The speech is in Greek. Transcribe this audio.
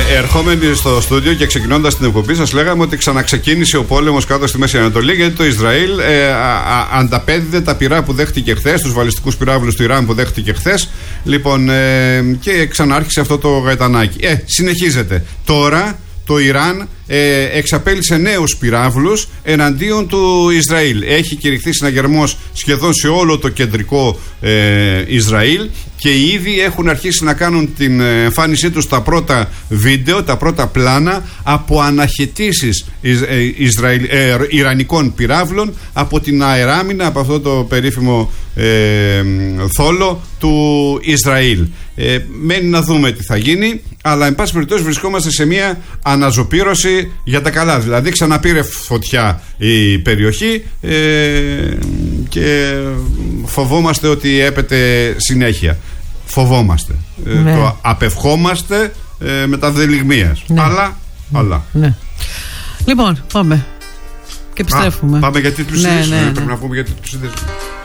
ερχόμενοι στο στούντιο και ξεκινώντας την εκπομπή, σας λέγαμε ότι ξαναξεκίνησε ο πόλεμος κάτω στη Μέση Ανατολή, γιατί το Ισραήλ ανταπέδιδε τα πυρά που δέχτηκε χθες, τους βαλιστικούς πυράβλους του Ιράν που δέχτηκε χθες. Λοιπόν, και ξανάρχισε αυτό το γαϊτανάκι. Συνεχίζεται. Τώρα το Ιράν εξαπέλυσε νέους πυράβλους εναντίον του Ισραήλ. Έχει κηρυχθεί συναγερμός σχεδόν σε όλο το κεντρικό Ισραήλ και ήδη έχουν αρχίσει να κάνουν την εμφάνισή τους τα πρώτα βίντεο, τα πρώτα πλάνα από αναχαιτήσεις ιρανικών πυράβλων από την αεράμινα, από αυτό το περίφημο θόλο του Ισραήλ. Μένει να δούμε τι θα γίνει, αλλά εν πάση περιπτώσει βρισκόμαστε σε μια αναζωπήρωση για τα καλά. Δηλαδή ξαναπήρε φωτιά η περιοχή και φοβόμαστε ότι έπεται συνέχεια. Φοβόμαστε. Το απευχόμαστε με τα δελιγμίας. Αλλά. Ναι. Λοιπόν, πάμε. Και επιστρέφουμε. Πάμε για τίτλους ειδήσεων. Πρέπει να πούμε για τίτλους ειδήσεων.